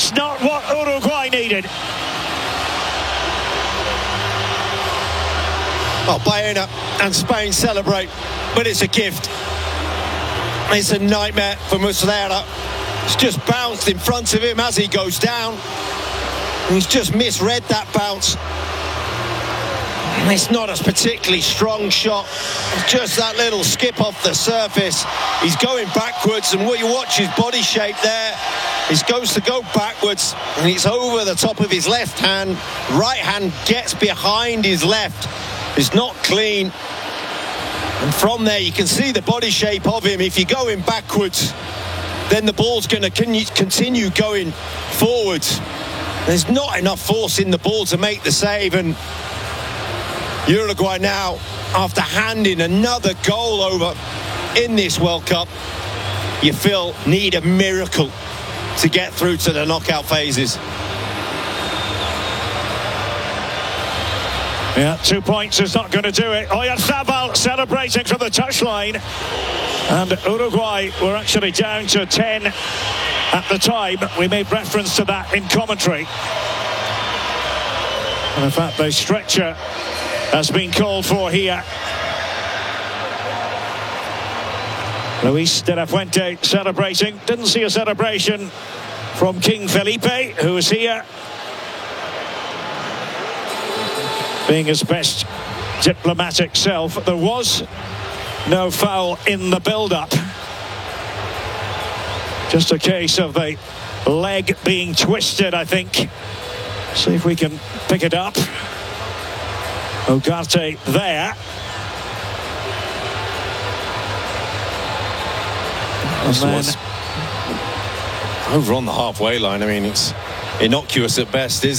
It's not what Uruguay needed. Oh, Baena and Spain celebrate, but it's a gift. It's a nightmare for Muslera. It's just bounced in front of him as he goes down. He's just misread that bounce. It's not a particularly strong shot. It's just that little skip off the surface. He's going backwards, and what you watch his body shape there. He goes to go backwards, and it's over the top of his left hand. Right hand gets behind his left. It's not clean. And from there, you can see the body shape of him. If you're going backwards, then the ball's going to continue going forwards. There's not enough force in the ball to make the save, and Uruguay now, after handing another goal over in this World Cup, you feel need a miracle to get through to the knockout phases. Yeah, 2 points is not going to do it. Oyarzabal celebrating from the touchline. And Uruguay were actually down to 10 at the time. We made reference to that in commentary. And in fact, the stretcher has been called for here. Luis de la Fuente celebrating. Didn't see a celebration from King Felipe, who was here, being his best diplomatic self. There was no foul in the build-up. Just a case of the leg being twisted, I think. See if we can pick it up. Ugarte there. And then Over on the halfway line. I mean, it's innocuous at best, isn't it?